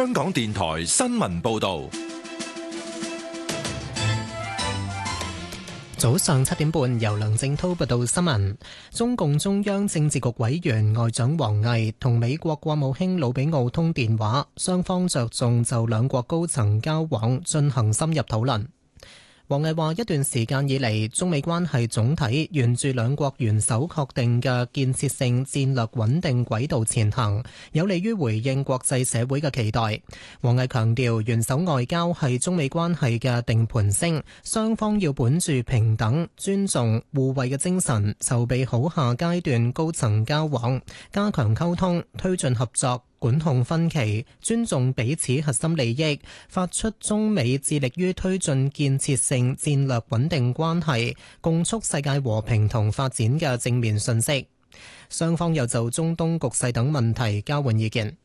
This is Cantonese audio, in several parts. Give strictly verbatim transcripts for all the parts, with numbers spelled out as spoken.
香港電台新聞報道。 早上七點半，由梁正濤報道新聞。中共中央政治局委員外長王毅同美國國務卿魯比奧通電話，雙方着重就兩國高層交往進行深入討論。王毅話：一段時間以嚟，中美關係總體沿住兩國元首確定嘅建設性戰略穩定軌道前行，有利於回應國際社會嘅期待。王毅強調，元首外交係中美關係嘅定盤星，雙方要本住平等、尊重、互惠嘅精神，籌備好下階段高層交往，加強溝通，推進合作，管控分歧，尊重彼此核心利益，發出中美致力於推進建設性戰略穩定關係，共促世界和平同發展嘅正面訊息。雙方又就中東局勢等問題交換意見。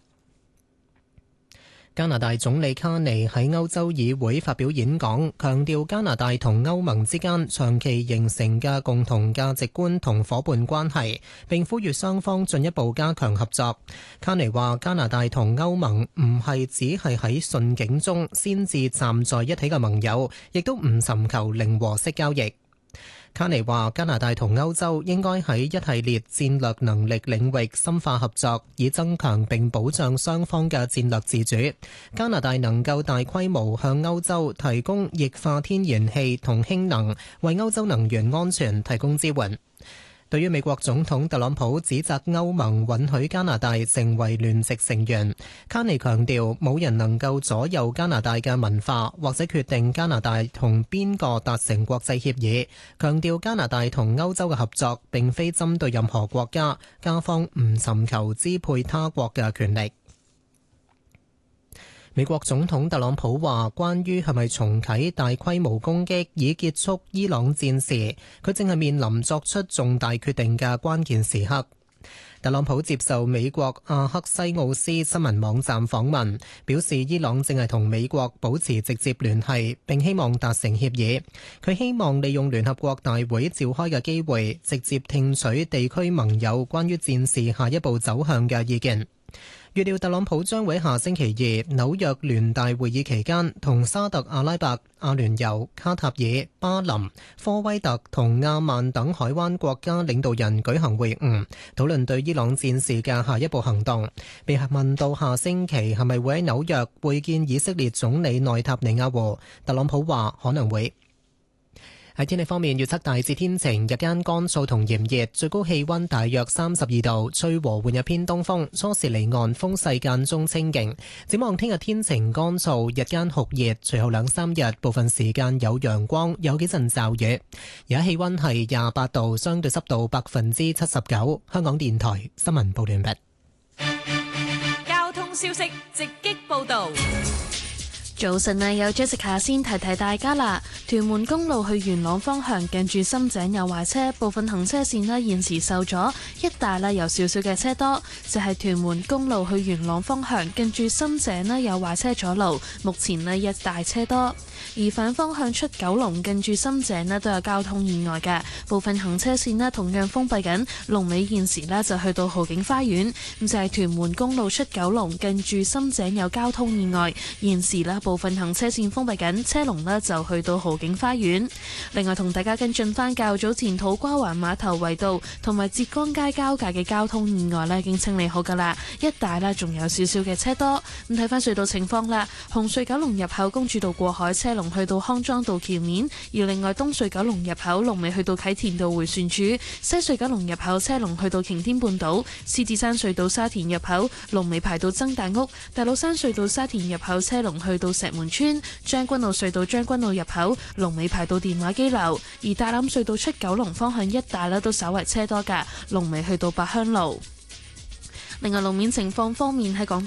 加拿大總理卡尼喺歐洲議會發表演講，強調加拿大同歐盟之間長期形成嘅共同價值觀同夥伴關係，並呼籲雙方進一步加強合作。卡尼話：加拿大同歐盟唔係只係喺順境中先至站在一起嘅盟友，亦都唔尋求零和式交易。卡尼話：加拿大同歐洲應該喺一系列戰略能力領域深化合作，以增強並保障雙方嘅戰略自主。加拿大能夠大規模向歐洲提供液化天然氣同氫能，為歐洲能源安全提供支援。對於美國總統特朗普指責歐盟允許加拿大成為聯席成員，卡尼強調冇人能夠左右加拿大嘅文化，或者決定加拿大同邊個達成國際協議，強調加拿大同歐洲嘅合作並非針對任何國家，加方唔尋求支配他國嘅權力。美國總統特朗普話，關於係咪重啟大規模攻擊以結束伊朗戰事，佢正係面臨作出重大決定嘅關鍵時刻。特朗普接受美國阿克西奧斯新聞網站訪問，表示伊朗正係同美國保持直接聯繫，並希望達成協議。佢希望利用聯合國大會召開嘅機會，直接聽取地區盟友關於戰事下一步走向嘅意見。預料特朗普將會下星期二紐約聯大會議期間同沙特阿拉伯、阿聯酋、卡塔爾、巴林、科威特同亞曼等海灣國家領導人舉行會晤，討論對伊朗戰事嘅下一步行動。被問到下星期係咪會喺紐約會見以色列總理內塔尼亞胡，特朗普話可能會。喺天氣方面，預測大致天晴，日間乾燥同炎熱，最高氣溫大約三十二度，吹和緩一偏東風，初時離岸風勢間中清勁。展望聽日天晴乾燥，日間酷熱，隨後兩三日部分時間有陽光，有幾陣驟雨。而家氣溫係廿八度，相對濕度百分之七十九。香港電台新聞報完畢。 交通消息直擊報道。 早晨啊，有 Jessica 先提提大家啦。屯門公路去元朗方向近住深井有壞車，部分行車線呢現時受阻，一帶呢有少少嘅車多。就係、是、屯門公路去元朗方向近住深井呢有壞車阻路，目前呢一帶車多。而反方向出九龍近住深井呢都有交通意外嘅，部分行車線呢同樣封閉緊。龍尾現時呢就去到豪景花園。咁就係、是、屯門公路出九龍近住深井有交通意外，現時呢部分行車線封閉緊，車龍呢就去到豪景花園。另外同大家跟進翻較早前土瓜灣碼頭圍道同埋浙江街交界嘅交通意外呢已經清理好噶啦，一帶呢仲有少少嘅車多。咁睇翻隧道情況啦，紅隧九龍入口公主道過海車龍去到康莊道橋面，而另外東隧九龍入口龍尾去到啟田道迴旋處，西隧九龍入口車龍去到擎天半島，獅子山隧道沙田入口龍尾排到曾大屋，大老山隧道沙田入口車龍去到石門村，將軍澳隧道將軍澳入口龍尾排到電話機樓，而大欖隧道出九龍方向一帶呢都稍為車多㗎，龍尾去到八鄉路。另外路面情況方面喺港